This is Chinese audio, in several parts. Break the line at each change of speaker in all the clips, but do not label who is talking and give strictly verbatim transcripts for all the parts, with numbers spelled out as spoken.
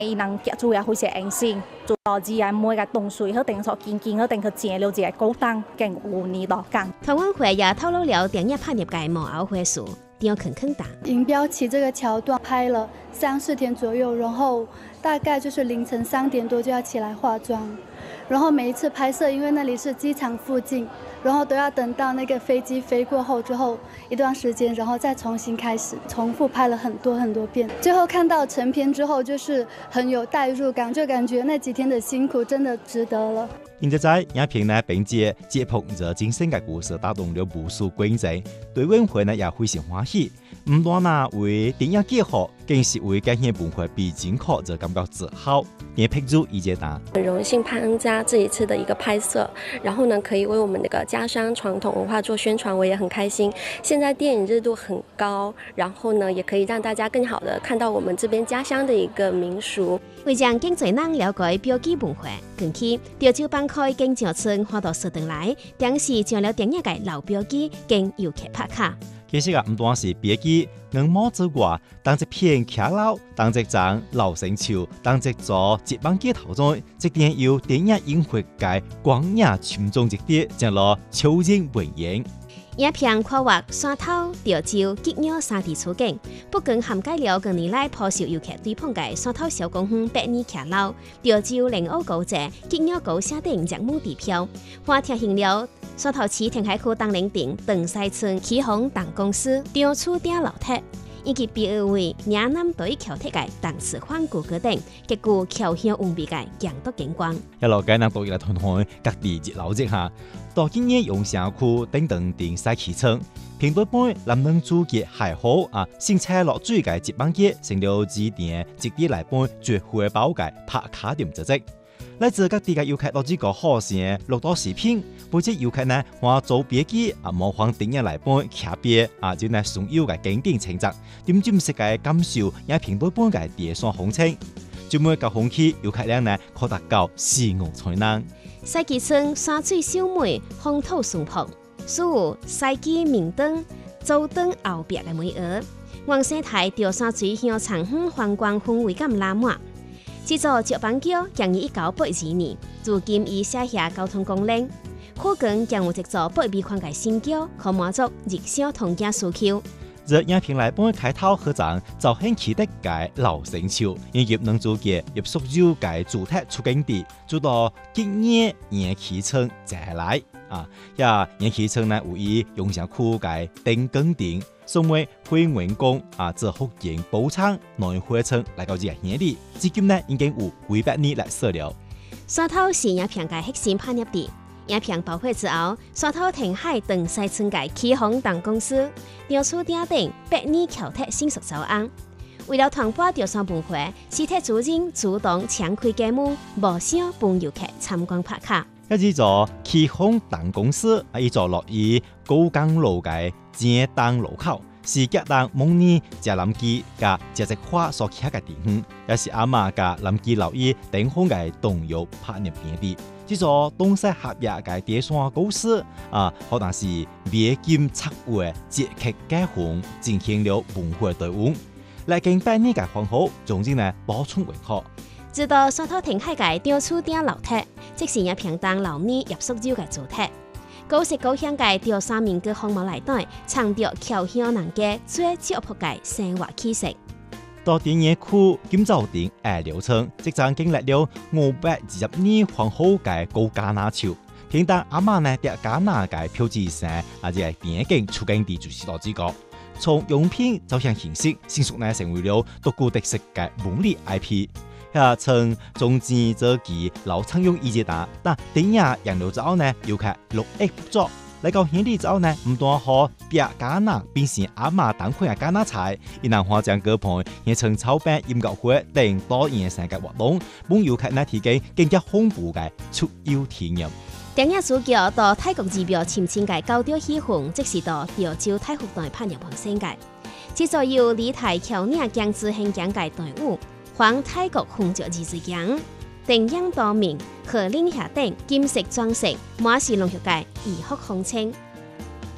伊人夾住也會是硬性，做到只係每個東西好定所見見好定佢借了只係高檔，更五年多間。
台灣會也透露了電影拍入嘅幕後會數，點樣坑坑打。
銀標旗這個橋段拍了三四天左右，然後大概就是凌晨三點多就要起來化妝，然後每一次拍攝，因為那裡是機場附近，然後都要等到那個飛機飛過後之後一段時間，然後再重新開始，重複拍了很多很多遍。最後看到成片之後，就是很有代入感，就感覺那幾天的辛苦真的值得了。
現在在影片呢，並且接觸着精神嘅故事，打動了無數觀眾，對運會呢也非常歡喜。唔單呢為電影結合，更是為今年本會必經考就感覺自豪。也拍出一節單。
很榮幸潘恩家這一次的一個拍攝，然後呢可以為我們那個家鄉傳統文化做宣傳，我也很開心。現在電影熱度很高，然後呢也可以讓大家更好的看到我們這邊家鄉的一個民俗。
為讓更多人了解標記文化，近期潮州幫開經常村花到十等來，當時將了電影嘅老標記跟遊客拍卡。
其實啊，唔單是標記，硬毛之外，當一片騎樓，當一張老成橋，當一座節邦街頭中，即點有電影映活嘅光影群眾一啲，將落超人文演。
影片跨越山頭、潮州、吉安三地處境，不僅涵蓋了近年來頗受遊客追捧嘅山頭小公園百年騎樓、潮州靈澳高節、吉安高社等熱門地標，還提醒了山頭市填海區東寧町、長西村起宏等公司、長厝頂樓梯，以及別二位嶺南對橋鐵嘅當時環古閣等，極具橋鄉韻味嘅洋都景觀。
一路介南到嚟團團各地熱鬧一下。到今年用城區等等定西起稱，平對半南能主嘅還好啊，新車落水嘅節邦街成了指定直啲來半絕活寶嘅拍卡點組織。來自各地嘅遊客落呢個好聲錄到視頻，或者遊客呢話做別記啊模仿電影來半騎別啊，就係所有嘅經典情節，點知唔識嘅感受也平對半嘅地上風情，就每個風氣遊客量呢可達到四五才能。
西基村山水秀美，風土淳樸，屬有西基明燈、周燈後壁嘅美學。望西台潮山水向長遠觀光氛圍感拉滿。制作石板橋將於一九八二年，如今已寫下交通公令，可見將有一座八米寬嘅新橋，可滿足日常通行需求。
這影片來本開頭合張就很期待嘅老成橋，以及能做嘅入宿州嘅主題出景地，做到今年延期村再來啊！呀，延期村呢，有以用上區嘅定更定，所謂會員工啊，做福建寶昌內會村來到這個年裡，至今呢已經有幾百年來設了。
山頭是影片嘅核心拍攝地。影片爆火之後，山頭填海長西村嘅起宏等公司、長厝頂等百年橋鐵新熟走案，為了傳播潮汕文化，市鐵主任主動搶開節目，無少幫遊客參觀拍卡。
一支座起宏等公司啊，一座落於高江路嘅正當路口，是吉當蒙尼隻林記嘅隻隻花所起嘅地方，也是阿媽嘅林記留意頂峰嘅動搖拍入邊啲。呢座東西合約嘅地山故事啊，可能是美金策劃節劇解紅，進行了文化對換，嚟經百年嘅環好，總之呢補充為好。
直到山頭填海嘅長厝頂樓梯，即是也平當老年入宿州嘅主題。高色高香嘅潮汕民歌風貌內底，藏着僑鄉人嘅最質樸嘅生活氣息。
到電影區金洲店二流村，即將經歷了五百二十年環好嘅高加納潮，平當阿媽呢喺加納嘅標誌上，或者係電影出景地就是多之個。從用片走向形式，迅速呢成為了獨具特色嘅文藝 I P。呀，從中間這期老常用一節打，但電影贏了之後呢，又看六 A 不足。嚟到現地之後呢，唔單可別加納變成阿媽當款嘅加納菜，亦能化將各盤亦從草餅音樂會等多元性嘅活動，幫遊客呢提供更加豐富嘅出遊體驗。
電影主角到泰國寺廟親親嘅高調戲紅，即是到潮州太湖內拍入旁世界。製作由李台橋嶺江之興江嘅隊伍，環泰國紅著二之江。定影多面、河嶺下等金色裝飾，滿是濃郁嘅異國風情。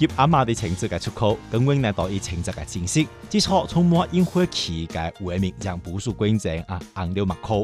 及阿媽的情節嘅出口，更永呢到以情節嘅展示，至少充滿宴會期嘅畫面，讓無數觀眾啊紅了目眶。